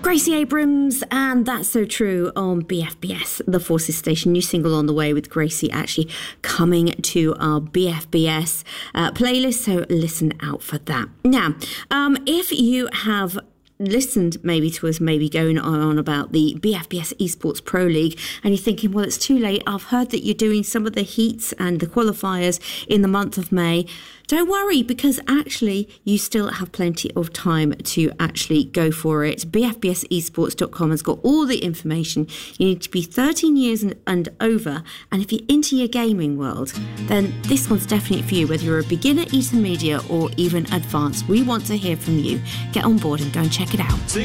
Gracie Abrams, and That's So True on BFBS, the Forces Station. New single on the way with Gracie actually coming to our BFBS playlist, so listen out for that. Now, if you have listened maybe to us maybe going on about the BFBS Esports Pro League and you're thinking, well, it's too late. I've heard that you're doing some of the heats and the qualifiers in the month of May. Don't worry, because actually you still have plenty of time to actually go for it. BFBSesports.com has got all the information. You need to be 13 years and over, and if you're into your gaming world, then this one's definitely for you, whether you're a beginner, intermediate or even advanced. We want to hear from you. Get on board and go and check it out.